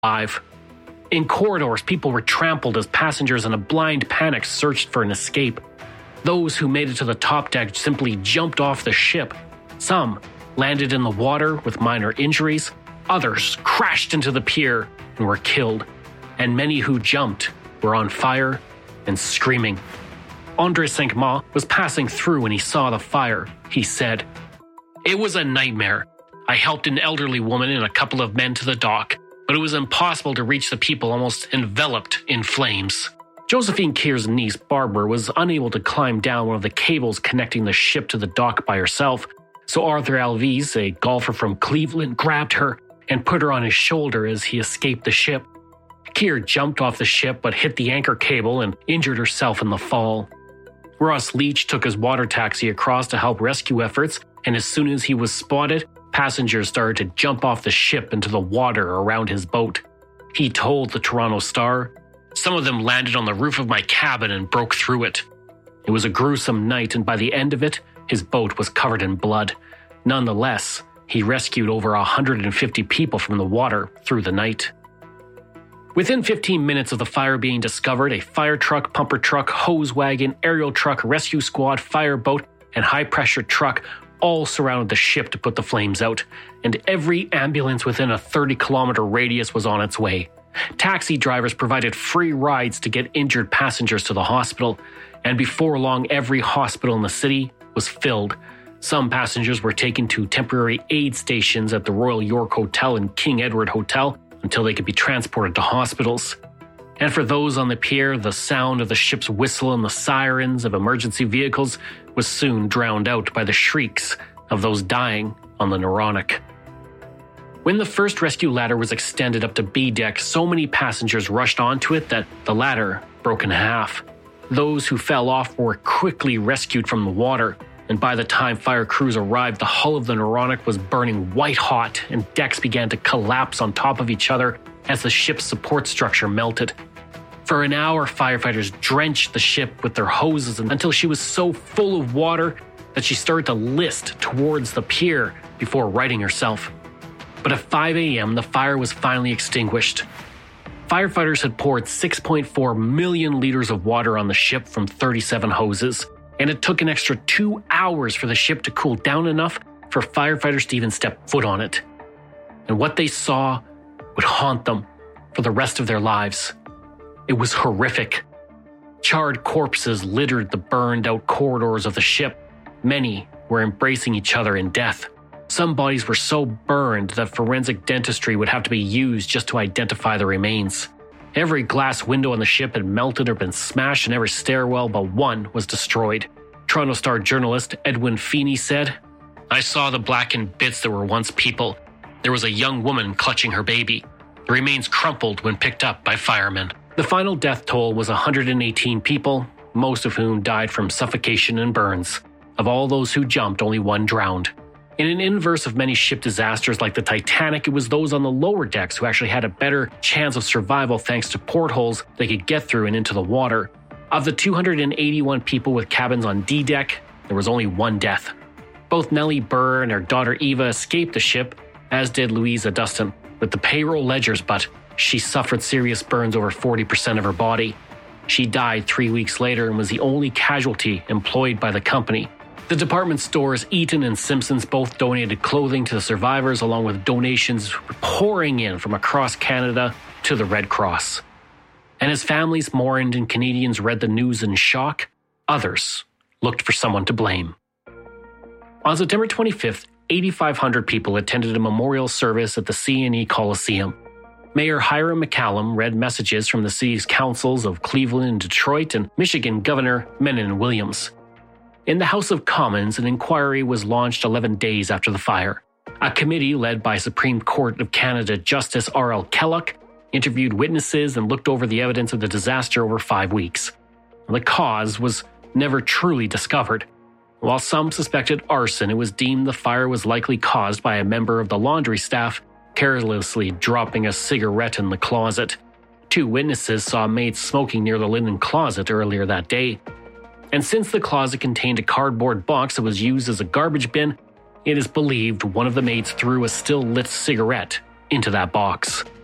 alive. In corridors, people were trampled as passengers in a blind panic searched for an escape. Those who made it to the top deck simply jumped off the ship. Some landed in the water with minor injuries. Others crashed into the pier and were killed. And many who jumped were on fire and screaming. André Cinq-Mars was passing through when he saw the fire. He said, "It was a nightmare. I helped an elderly woman and a couple of men to the dock, but it was impossible to reach the people almost enveloped in flames." Josephine Keir's niece, Barbara, was unable to climb down one of the cables connecting the ship to the dock by herself, so Arthur Alves, a golfer from Cleveland, grabbed her and put her on his shoulder as he escaped the ship. Keir jumped off the ship but hit the anchor cable and injured herself in the fall. Ross Leach took his water taxi across to help rescue efforts, and as soon as he was spotted, passengers started to jump off the ship into the water around his boat. He told the Toronto Star, "Some of them landed on the roof of my cabin and broke through it." It was a gruesome night, and by the end of it, his boat was covered in blood. Nonetheless, he rescued over 150 people from the water through the night. Within 15 minutes of the fire being discovered, a fire truck, pumper truck, hose wagon, aerial truck, rescue squad, fireboat, and high-pressure truck all surrounded the ship to put the flames out, and every ambulance within a 30-kilometer radius was on its way. Taxi drivers provided free rides to get injured passengers to the hospital, and before long every hospital in the city was filled. Some passengers were taken to temporary aid stations at the Royal York Hotel and King Edward Hotel until they could be transported to hospitals. And for those on the pier, the sound of the ship's whistle and the sirens of emergency vehicles was soon drowned out by the shrieks of those dying on the Noronha. When the first rescue ladder was extended up to B deck, so many passengers rushed onto it that the ladder broke in half. Those who fell off were quickly rescued from the water, and by the time fire crews arrived, the hull of the Noronha was burning white hot, and decks began to collapse on top of each other as the ship's support structure melted. For an hour, firefighters drenched the ship with their hoses until she was so full of water that she started to list towards the pier before righting herself. But at 5 a.m., the fire was finally extinguished. Firefighters had poured 6.4 million liters of water on the ship from 37 hoses, and it took an extra 2 hours for the ship to cool down enough for firefighters to even step foot on it. And what they saw would haunt them for the rest of their lives. It was horrific. Charred corpses littered the burned-out corridors of the ship. Many were embracing each other in death. Some bodies were so burned that forensic dentistry would have to be used just to identify the remains. Every glass window on the ship had melted or been smashed, and every stairwell but one was destroyed. Toronto Star journalist Edwin Feeney said, "I saw the blackened bits that were once people. There was a young woman clutching her baby. The remains crumpled when picked up by firemen." The final death toll was 118 people, most of whom died from suffocation and burns. Of all those who jumped, only one drowned. In an inverse of many ship disasters like the Titanic, it was those on the lower decks who actually had a better chance of survival thanks to portholes they could get through and into the water. Of the 281 people with cabins on D deck, there was only one death. Both Nellie Burr and her daughter Eva escaped the ship, as did Louisa Dustin, with the payroll ledgers, but she suffered serious burns over 40% of her body. She died 3 weeks later and was the only casualty employed by the company. The department stores Eaton and Simpsons both donated clothing to the survivors, along with donations pouring in from across Canada to the Red Cross. And as families mourned and Canadians read the news in shock, others looked for someone to blame. On September 25th, 8,500 people attended a memorial service at the C&E Coliseum. Mayor Hiram McCallum read messages from the city's councils of Cleveland and Detroit, and Michigan Governor Menon Williams. In the House of Commons, an inquiry was launched 11 days after the fire. A committee led by Supreme Court of Canada Justice R.L. Kellogg interviewed witnesses and looked over the evidence of the disaster over 5 weeks. The cause was never truly discovered. While some suspected arson, it was deemed the fire was likely caused by a member of the laundry staff carelessly dropping a cigarette in the closet. 2 witnesses saw maids smoking near the linen closet earlier that day. And since the closet contained a cardboard box that was used as a garbage bin, it is believed one of the maids threw a still-lit cigarette into that box.